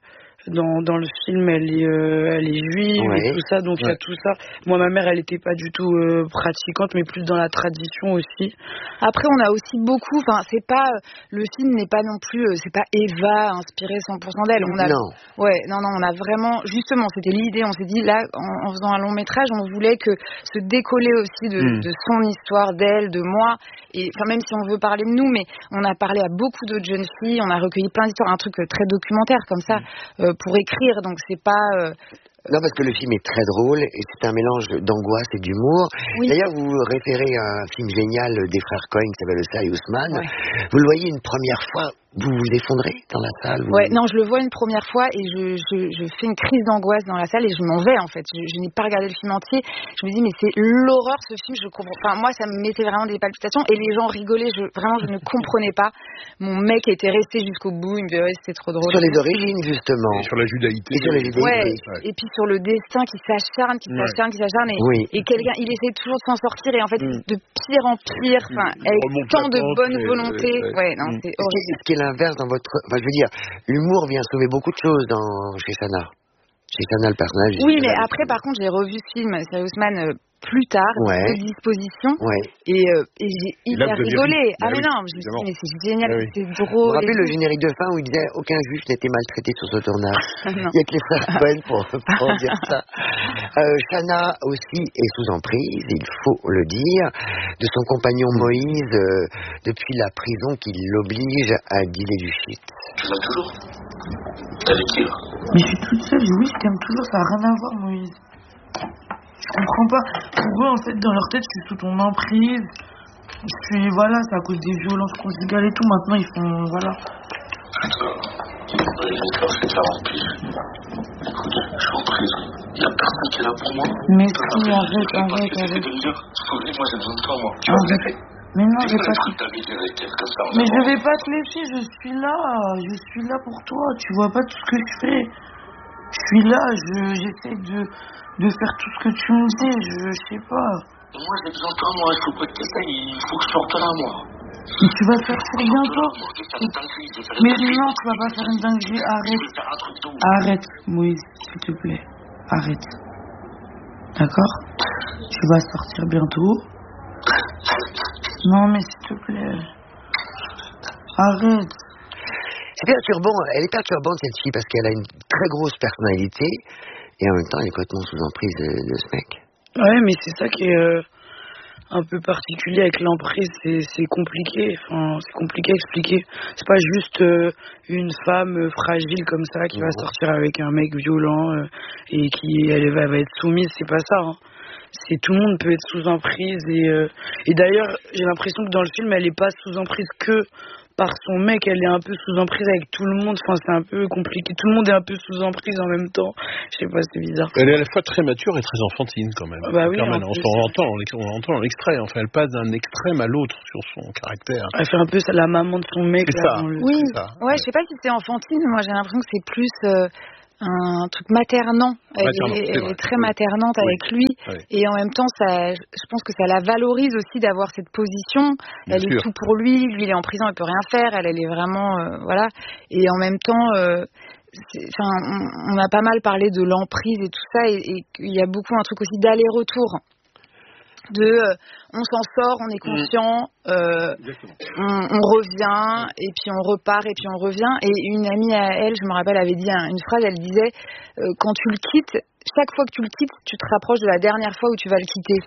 dans le film, elle est juive et tout ça, donc il y a tout ça. Moi, ma mère, elle n'était pas du tout pratiquante, mais plus dans la tradition aussi. Après, on a aussi beaucoup, enfin, c'est pas, le film n'est pas non plus, c'est pas Eva inspiré 100% d'elle. Non. Ouais, non, on a vraiment, justement, c'était l'idée, on s'est dit, là, en faisant un long métrage, on voulait que se décoller aussi de son histoire, d'elle, de moi, et enfin, même si on veut parler de nous, mais on a parlé à beaucoup d'autres jeunes filles, on a recueilli plein d'histoires, un truc très documentaire comme ça, pour écrire, donc c'est pas... Non, parce que le film est très drôle et c'est un mélange d'angoisse et d'humour. Oui. D'ailleurs, vous référez à un film génial des frères Coen qui s'appelle Le Sari Ousmane. Ouais. Vous le voyez une première fois, vous vous effondrez dans la salle? Ouais, non, je le vois une première fois et je fais une crise d'angoisse dans la salle et je m'en vais, en fait. Je n'ai pas regardé le film entier. Je me dis, mais c'est l'horreur, ce film, je comprends. Enfin, moi, ça me mettait vraiment des palpitations et les gens rigolaient. Vraiment, je ne comprenais pas. Mon mec était resté jusqu'au bout. Il me disait, ouais, c'était trop drôle. Sur les origines, justement. Et sur la judaïté. Et sur la judaïté. Ouais. Et puis sur le destin qui s'acharne, et quelqu'un, il essaie toujours de s'en sortir et en fait, de pire en pire, avec tant de bonne volonté. Ouais, non, c'est horrible. Ce qui est l'inverse dans votre... Enfin, je veux dire, l'humour vient sauver beaucoup de choses chez Sana. Chez Sana, le personnage. Oui, mais après, par contre, j'ai revu ce film, Sari Ousmane, plus tard, de disposition, et j'ai hyper rigolé. Ah mais non, je me suis dit, mais c'est génial, c'est drôle. Vous vous rappelez le générique de fin où il disait « Aucun juif n'était maltraité sur ce tournage ». Il y a que les frères Coen pour dire ça. Sana aussi est sous emprise, il faut le dire, de son compagnon Moïse, depuis la prison qui l'oblige à dealer du shit. Tu l'as toujours? Avec qui là? Mais je suis toute seule, oui, je t'aime toujours, ça n'a rien à voir, Moïse. Je comprends pas. Pour eux, en fait, dans leur tête, je suis sous ton emprise. Voilà, c'est à cause des violences conjugales et tout. Maintenant, ils font, voilà. J'espère que je vais te faire en pile. Écoute, je suis en prison. Il n'y a personne qui est là pour moi. Mais si, arrête. De me dire, Sophie, moi, j'ai besoin de toi, moi. Tu vois ce que c'est? Mais non, je vais pas Mais je vais pas te laisser, je suis là pour toi. Tu vois pas tout ce que je fais. Je suis là, j'essaie de faire tout ce que tu me dis, je sais pas. Moi j'ai besoin de toi, moi, il faut pas que t'essayes, il faut que je sorte là, moi. Mais tu vas sortir bientôt. Mais non, tu vas pas faire une dinguerie, arrête, Moïse, s'il te plaît, arrête. D'accord? Tu vas sortir bientôt. Non mais s'il te plaît, arrête. C'est perturbant, elle est perturbante cette fille parce qu'elle a une très grosse personnalité et en même temps elle est complètement sous emprise de ce mec. Ouais, mais c'est ça qui est un peu particulier avec l'emprise, c'est compliqué, c'est compliqué à expliquer. C'est pas juste une femme fragile comme ça qui va sortir avec un mec violent et qui elle va être soumise, c'est pas ça. Hein. tout le monde peut être sous emprise et d'ailleurs j'ai l'impression que dans le film elle est pas sous emprise que par son mec, elle est un peu sous emprise avec tout le monde. Enfin, c'est un peu compliqué. Tout le monde est un peu sous emprise en même temps. Je sais pas, c'est bizarre. Elle est à la fois très mature et très enfantine quand même. Bah oui. On entend dans l'extrait. Enfin, elle passe d'un extrême à l'autre sur son caractère. Elle fait un peu la maman de son mec. C'est ça. Oui. Ouais, je sais pas si c'est enfantine. Moi, j'ai l'impression que c'est plus un truc maternant. Elle est très maternante avec lui. Oui. Et en même temps, je pense que ça la valorise aussi d'avoir cette position. Elle est tout pour lui. Lui, il est en prison, il peut rien faire. Elle est vraiment... voilà. Et en même temps... on a pas mal parlé de l'emprise et tout ça. Et il y a beaucoup un truc aussi d'aller-retour. On s'en sort, on est conscient, on revient, et puis on repart, et puis on revient. Et une amie à elle, je me rappelle, avait dit une phrase, elle disait quand tu le quittes, chaque fois que tu le quittes, tu te rapproches de la dernière fois où tu vas le quitter.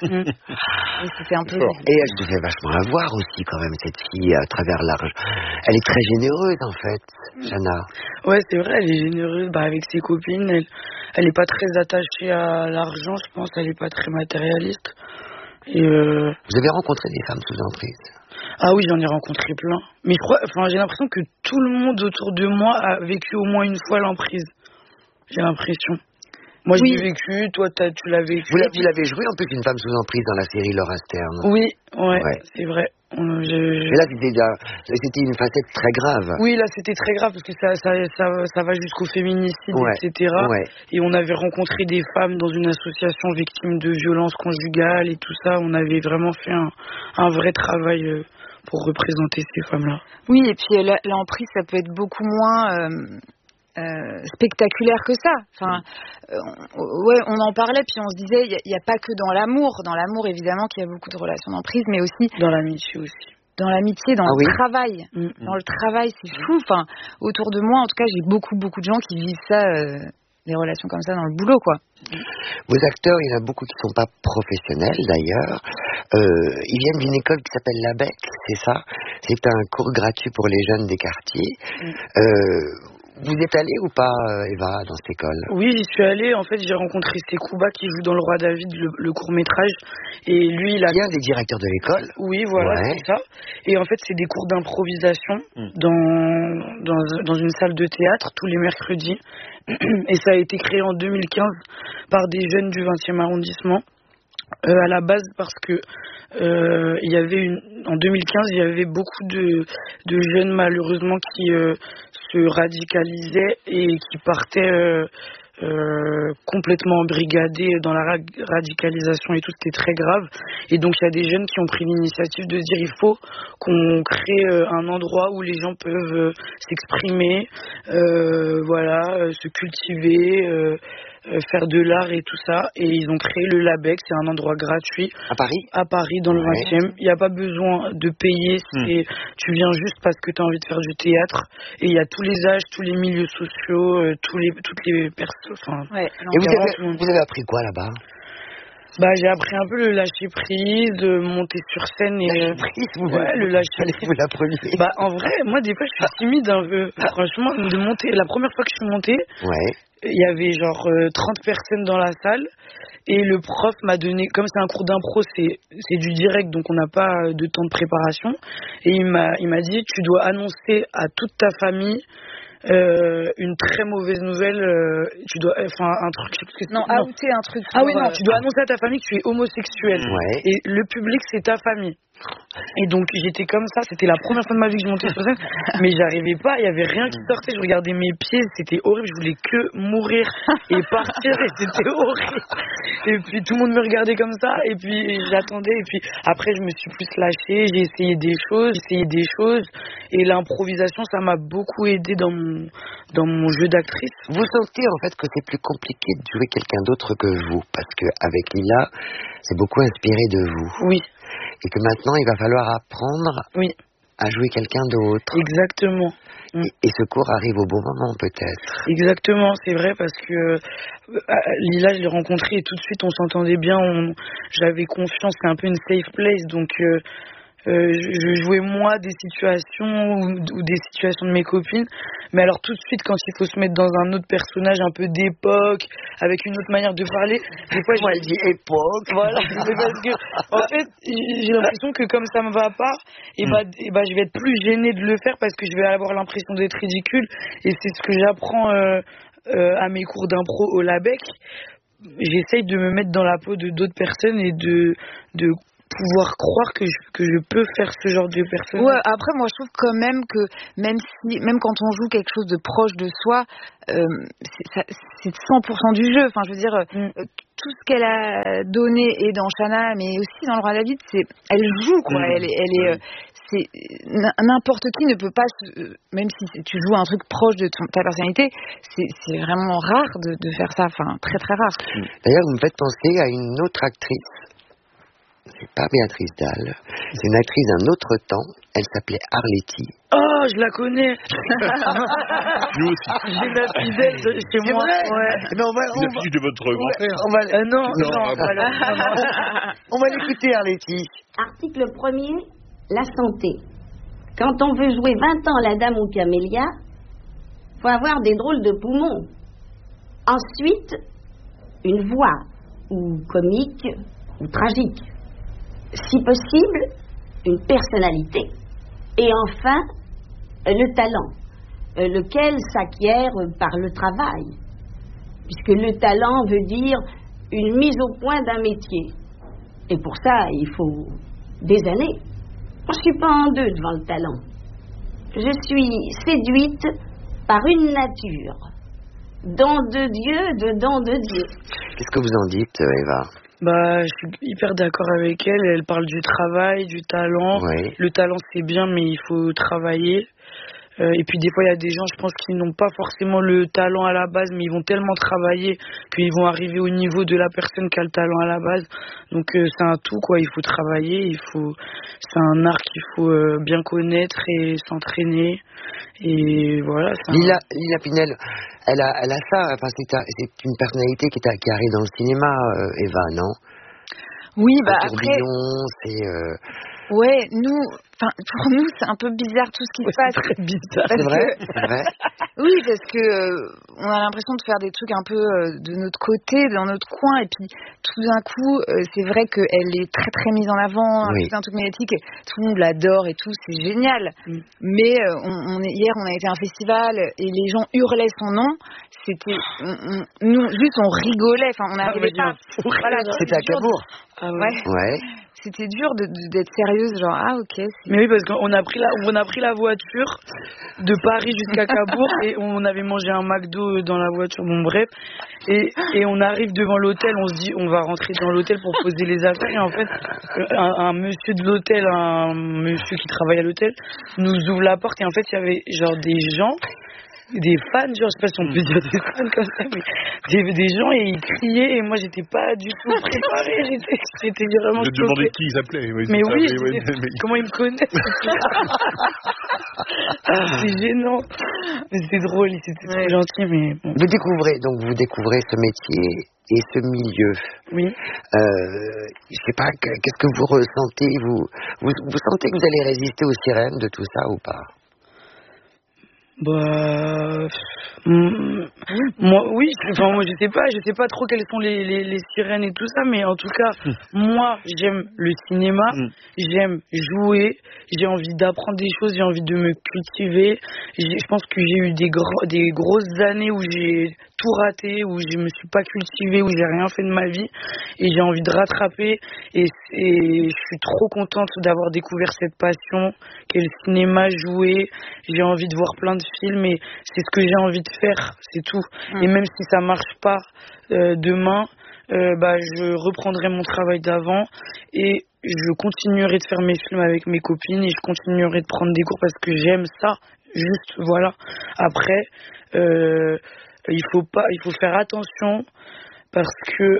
Et c'était un peu... Et elle devait vachement la voir aussi quand même, cette fille, à travers l'argent. Elle est très généreuse en fait, Jana. Ouais, c'est vrai, elle est généreuse avec ses copines. Elle est pas très attachée à l'argent, je pense. Elle est pas très matérialiste. Et Vous avez rencontré des femmes sous emprise? Ah oui, j'en ai rencontré plein. Mais j'ai l'impression que tout le monde autour de moi a vécu au moins une fois l'emprise. J'ai l'impression. Moi, je l'ai vécu, toi, tu l'as vécu. Vous l'avez joué en plus une femme sous emprise dans la série Laura Stern. Oui, ouais. C'est vrai. Mais là, c'était une facette très grave. Oui, là, c'était très grave parce que ça va jusqu'au féminicide, etc. Ouais. Et on avait rencontré des femmes dans une association victimes de violences conjugales et tout ça. On avait vraiment fait un vrai travail pour représenter ces femmes-là. Oui, et puis l'emprise, ça peut être beaucoup moins... spectaculaire que ça. Enfin, on en parlait, puis on se disait, il n'y a pas que dans l'amour. Dans l'amour, évidemment, qu'il y a beaucoup de relations d'emprise, mais aussi... Dans l'amitié aussi. Dans l'amitié, dans le travail. Dans le travail, c'est fou. Enfin, autour de moi, en tout cas, j'ai beaucoup de gens qui vivent ça, des relations comme ça dans le boulot, quoi. Vos acteurs, il y en a beaucoup qui ne sont pas professionnels, d'ailleurs. Ils viennent d'une école qui s'appelle l'ABEC, c'est ça? C'est un cours gratuit pour les jeunes des quartiers. Vous êtes allée ou pas, Eva, dans cette école? Oui, j'y suis allée. En fait, j'ai rencontré Sekouba qui joue dans Le Roi David, le court-métrage. Et lui, il a... Il y a un des directeurs de l'école? Oui, voilà, c'est ça. Et en fait, c'est des cours d'improvisation dans une salle de théâtre tous les mercredis. Et ça a été créé en 2015 par des jeunes du 20e arrondissement. À la base parce que il y avait en 2015 il y avait beaucoup de jeunes malheureusement qui se radicalisaient et qui partaient complètement embrigadés dans la radicalisation et tout, c'était très grave. Et donc il y a des jeunes qui ont pris l'initiative de se dire il faut qu'on crée un endroit où les gens peuvent s'exprimer, se cultiver, faire de l'art et tout ça. Et ils ont créé le LABEC, c'est un endroit gratuit. À Paris? À Paris, dans le 20e. Il n'y a pas besoin de payer, tu viens juste parce que tu as envie de faire du théâtre. Et il y a tous les âges, tous les milieux sociaux, toutes les personnes. Et vous avez appris quoi là-bas? J'ai appris un peu le lâcher prise, monter sur scène et le lâcher prise. Vous l'apprenez? En vrai, moi des fois je suis timide un peu. Franchement, de monter. La première fois que je suis montée, il y avait genre 30 personnes dans la salle et le prof m'a donné, comme c'est un cours d'impro, c'est du direct, donc on n'a pas de temps de préparation. Et il m'a dit tu dois annoncer à toute ta famille une très mauvaise nouvelle, tu dois, un truc, outer un truc. Ah oui, non, tu dois annoncer à ta famille que tu es homosexuel. Et le public, c'est ta famille. Et donc j'étais comme ça, c'était la première fois de ma vie que je montais sur scène, mais j'arrivais pas, il y avait rien qui sortait, je regardais mes pieds, c'était horrible, je voulais que mourir et partir et c'était horrible. Et puis tout le monde me regardait comme ça et puis j'attendais et puis après je me suis plus lâchée, j'ai essayé des choses et l'improvisation ça m'a beaucoup aidé dans mon jeu d'actrice. Vous sentez en fait que c'est plus compliqué de jouer quelqu'un d'autre que vous parce que avec Lila, c'est beaucoup inspiré de vous. Oui. Et que maintenant, il va falloir apprendre à jouer quelqu'un d'autre. Exactement. Et ce cours arrive au bon moment, peut-être. Exactement, c'est vrai, parce que Lila, je l'ai rencontrée et tout de suite, on s'entendait bien, j'avais confiance, c'était un peu une safe place, donc je jouais moi des situations ou des situations de mes copines, mais alors tout de suite quand il faut se mettre dans un autre personnage un peu d'époque, avec une autre manière de parler, des fois elle dit époque. Voilà, c'est parce que en fait j'ai l'impression que comme ça me va pas, et bah je vais être plus gênée de le faire parce que je vais avoir l'impression d'être ridicule, et c'est ce que j'apprends à mes cours d'impro au LABEC. J'essaye de me mettre dans la peau de d'autres personnes et de pouvoir croire que je peux faire ce genre de personnage. Ouais, après moi je trouve quand même que même quand on joue quelque chose de proche de soi, c'est 100% du jeu. Enfin je veux dire tout ce qu'elle a donné et dans Shanna mais aussi dans Le Roi David, elle joue quoi. Elle est c'est n'importe qui ne peut pas, même si tu joues un truc proche de ta personnalité, c'est vraiment rare de faire ça, enfin très très rare. D'ailleurs, vous me faites penser à une autre actrice. C'est pas Béatrice Dalle, c'est une actrice d'un autre temps. Elle s'appelait Arletty. Oh, je la connais. Nous aussi. J'ai la fidèle chez moi. Ouais. Mais la fille de votre grand-père. Non. On va l'écouter, Arletty. Article 1er, la santé. Quand on veut jouer 20 ans la dame aux camélias, faut avoir des drôles de poumons. Ensuite, une voix, ou comique, ou tragique. Si possible, une personnalité. Et enfin, le talent, lequel s'acquiert par le travail. Puisque le talent veut dire une mise au point d'un métier. Et pour ça, il faut des années. Je ne suis pas en deux devant le talent. Je suis séduite par une nature. Don de Dieu, de don de Dieu. Qu'est-ce que vous en dites, Eva ? Bah, je suis hyper d'accord avec elle. Elle parle du travail, du talent. Oui. Le talent, c'est bien, mais il faut travailler. Et puis des fois, il y a des gens, je pense, qui n'ont pas forcément le talent à la base, mais ils vont tellement travailler qu'ils vont arriver au niveau de la personne qui a le talent à la base. Donc c'est un tout, quoi. Il faut travailler, c'est un art qu'il faut bien connaître et s'entraîner. Et voilà. Lila Pinel, elle a ça. Enfin, c'est une personnalité qui arrive dans le cinéma, Eva, non? Oui, bah un tourbillon, après. Ouais, pour nous, c'est un peu bizarre tout ce qui se passe. C'est très bizarre. C'est vrai. Oui, parce que on a l'impression de faire des trucs un peu de notre côté, dans notre coin, et puis tout d'un coup, c'est vrai qu'elle est très très mise en avant, c'est un truc médiatique, tout le monde l'adore et tout, c'est génial. Mais hier, on a été à un festival et les gens hurlaient son nom. Nous, juste, on rigolait. Enfin, on n'arrivait pas. Voilà, c'était à Cabourg. Ah ouais. C'était dur d'être sérieuse, genre ok. Mais oui, parce qu'on a pris la voiture de Paris jusqu'à Cabourg et on avait mangé un McDo dans la voiture. Bon bref, et on arrive devant l'hôtel, on se dit on va rentrer dans l'hôtel pour poser les affaires. Et en fait, un monsieur de l'hôtel, un monsieur qui travaille à l'hôtel, nous ouvre la porte et en fait il y avait genre des gens. Des fans, genre, je sais pas si on peut dire des fans comme ça, mais des gens et ils criaient et moi j'étais pas du tout préparée, j'étais vraiment choquée. Je te demandais qui ils appelaient. Oui, mais oui, comment ils me connaissent. C'est gênant, mais c'était drôle, c'était très gentil, mais bon. Vous découvrez ce métier et ce milieu. Oui. Je sais pas, qu'est-ce que vous ressentez, vous sentez que vous allez résister aux sirènes de tout ça ou pas? Bah, moi, oui. Enfin, moi, je sais pas trop quelles sont les sirènes et tout ça, mais en tout cas, moi, j'aime le cinéma, j'aime jouer, j'ai envie d'apprendre des choses, j'ai envie de me cultiver. Je pense que j'ai eu des grosses années où j'ai tout raté, où je me suis pas cultivée, où j'ai rien fait de ma vie, et j'ai envie de rattraper. Et je suis trop contente d'avoir découvert cette passion qu'est le cinéma, jouer. J'ai envie de voir plein de films et c'est ce que j'ai envie de faire, c'est tout. Et même si ça marche pas demain, je reprendrai mon travail d'avant et je continuerai de faire mes films avec mes copines et je continuerai de prendre des cours parce que j'aime ça. Juste voilà. Après, il faut faire attention parce que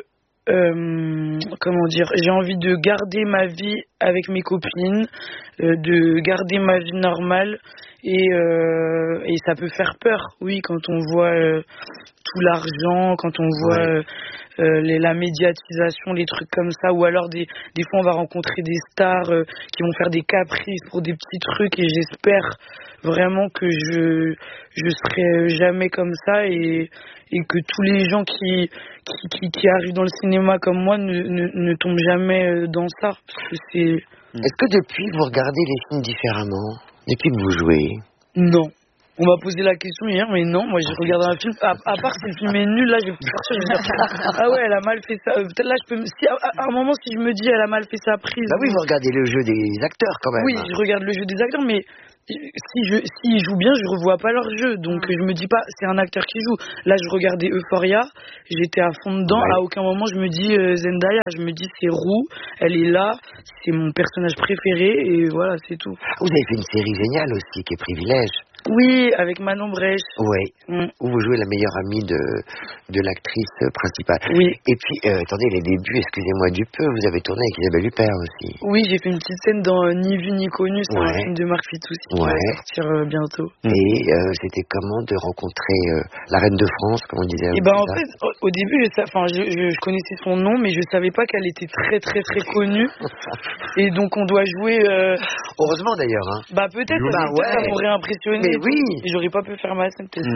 j'ai envie de garder ma vie avec mes copines, de garder ma vie normale et ça peut faire peur, oui, quand on voit tout l'argent, quand on voit la médiatisation, les trucs comme ça, ou alors des fois on va rencontrer des stars qui vont faire des caprices pour des petits trucs, et j'espère vraiment que je serai jamais comme ça, et que tous les gens qui arrivent dans le cinéma comme moi ne tombent jamais dans ça, parce que c'est... Est-ce que depuis vous regardez les films différemment depuis que vous jouez? Non. On m'a posé la question hier, mais non, moi je regarde un film, à part si le film est nul, là je vais sortir, je vais dire, ah ouais, elle a mal fait ça, peut-être là je peux, si à un moment si je me dis elle a mal fait sa prise. Bah oui, vous regardez le jeu des acteurs quand même. Oui, je regarde le jeu des acteurs, mais s'ils jouent bien, je revois pas leur jeu, donc je me dis pas, c'est un acteur qui joue. Là je regardais Euphoria, j'étais à fond dedans, à aucun moment je me dis Zendaya, je me dis c'est Roux, elle est là, c'est mon personnage préféré, et voilà, c'est tout. Vous avez fait une série géniale aussi, qui est Privilège. Oui, avec Manon Brèche. Oui, où vous jouez la meilleure amie de l'actrice principale. Oui. Et puis, attendez, les débuts, excusez-moi du peu, vous avez tourné avec Isabelle Huppert aussi. Oui, j'ai fait une petite scène dans Ni vu ni connu, c'est un film de Marc Fitoussi qui va sortir bientôt. Et c'était comment de rencontrer la reine de France, comme on disait? Et ben en fait, au début, je connaissais son nom, mais je savais pas qu'elle était très très très connue. Et donc on doit jouer... Heureusement d'ailleurs. Hein. Bah peut-être, ça m'aurait impressionné. Mais oui. J'aurais pas pu faire ma scène peut-être.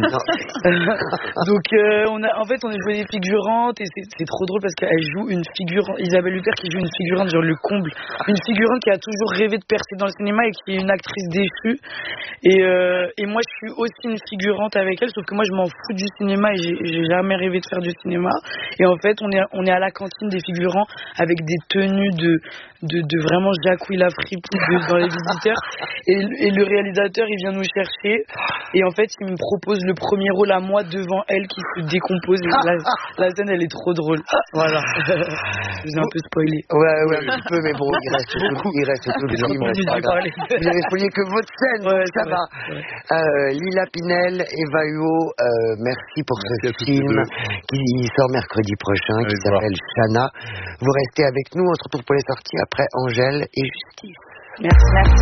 Donc on a joué des figurantes, et c'est trop drôle parce qu'elle joue une figurante, Isabelle Huppert qui joue une figurante, genre le comble, une figurante qui a toujours rêvé de percer dans le cinéma et qui est une actrice déchue, et moi je suis aussi une figurante avec elle, sauf que moi je m'en fous du cinéma et j'ai jamais rêvé de faire du cinéma, et en fait on est à la cantine des figurants avec des tenues de vraiment Jacouille la fripouille dans Les Visiteurs, et le réalisateur il vient nous chercher, et en fait il me propose le premier rôle à moi devant elle qui se décompose, et la scène elle est trop drôle. Voilà. Je vous ai un peu spoilé. Ouais, un petit peu, mais bon, il reste tout le film. Vous avez spoilé que votre scène, ça va. Lila Pinel, Eva Huot, merci pour ce film qui sort mercredi prochain, qui s'appelle Chana. Vous restez avec nous, on se retrouve pour les sorties après Angèle et Justice. Merci.